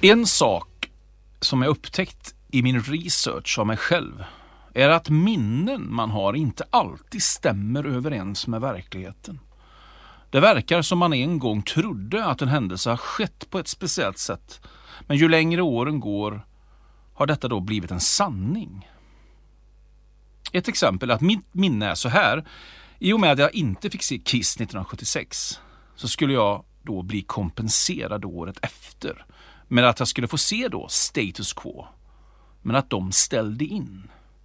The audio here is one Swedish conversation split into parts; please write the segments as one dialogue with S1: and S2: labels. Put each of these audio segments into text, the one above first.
S1: En sak som jag upptäckt i min research av mig själv är att minnen man har inte alltid stämmer överens med verkligheten. Det verkar som man en gång trodde att en händelse har skett på ett speciellt sätt, men ju längre åren går har detta då blivit en sanning. Ett exempel är att mitt minne är så här: i och med att jag inte fick se Kiss 1976 så skulle jag då bli kompenserad året efter med att jag skulle få se då Status Quo, men att de ställde in.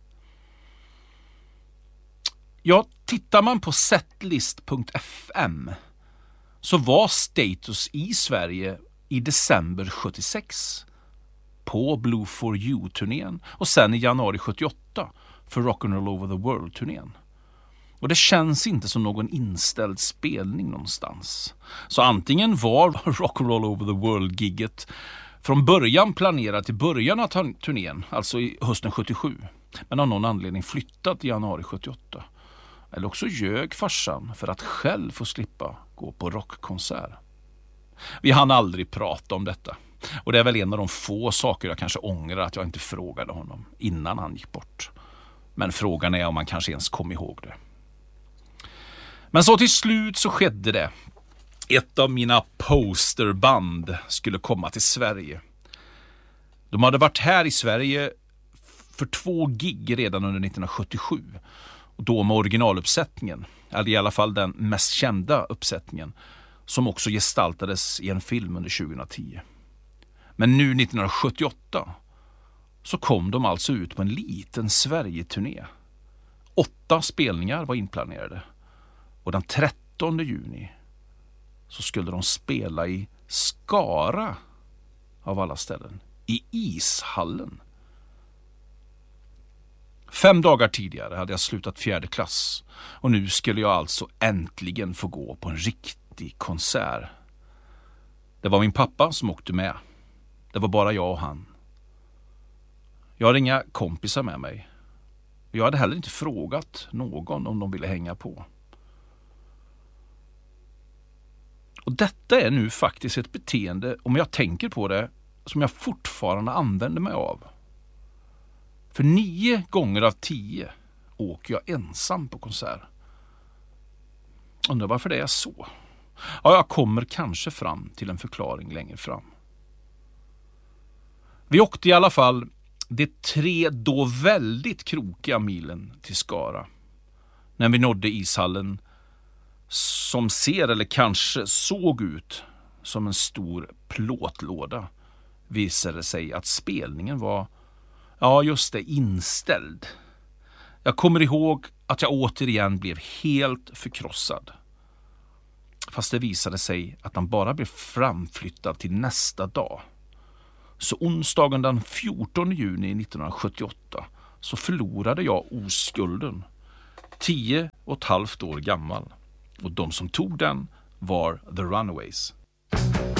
S1: Ja, tittar man på setlist.fm så var Status i Sverige i december 76 på Blue for You-turnén och sen i januari 78 för Rock'n'Roll Over the World-turnén. Och det känns inte som någon inställd spelning någonstans. Så antingen var Rock'n'Roll Over the World-gigget från början planerat till början av turnén, alltså i hösten 77, men av någon anledning flyttat i januari 78. Eller också ljög farsan för att själv få slippa gå på rockkonsert. Vi hann aldrig prata om detta. Och det är väl en av de få saker jag kanske ångrar att jag inte frågade honom innan han gick bort. Men frågan är om han kanske ens kom ihåg det. Men så till slut så skedde det. Ett av mina posterband skulle komma till Sverige. De hade varit här i Sverige för 2 gig redan under 1977. Och då med originaluppsättningen, eller i alla fall den mest kända uppsättningen, som också gestaltades i en film under 2010. Men nu 1978 så kom de alltså ut på en liten Sverige-turné. 8 spelningar var inplanerade. Och den 13 juni så skulle de spela i Skara av alla ställen. I ishallen. 5 dagar tidigare hade jag slutat 4:e klass. Och nu skulle jag alltså äntligen få gå på en riktig konsert. Det var min pappa som åkte med. Det var bara jag och han. Jag hade inga kompisar med mig. Jag hade heller inte frågat någon om de ville hänga på. Och detta är nu faktiskt ett beteende, om jag tänker på det, som jag fortfarande använder mig av. För 9 gånger av 10 åker jag ensam på konsert. Undrar varför det är så. Ja, jag kommer kanske fram till en förklaring längre fram. Vi åkte i alla fall de 3 då väldigt krokiga milen till Skara. När vi nådde ishallen som ser eller kanske såg ut som en stor plåtlåda visade sig att spelningen var, ja just det, inställd. Jag kommer ihåg att jag återigen blev helt förkrossad. Fast det visade sig att han bara blev framflyttad till nästa dag. Så onsdagen den 14 juni 1978 så förlorade jag oskulden. 10,5 år gammal. Och de som tog den var The Runaways.